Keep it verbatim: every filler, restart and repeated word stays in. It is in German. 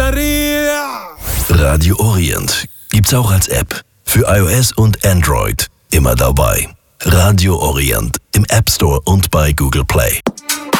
Maria! Radio Orient gibt's auch als App. Für iOS und Android. Immer dabei. Radio Orient im App Store und bei Google Play.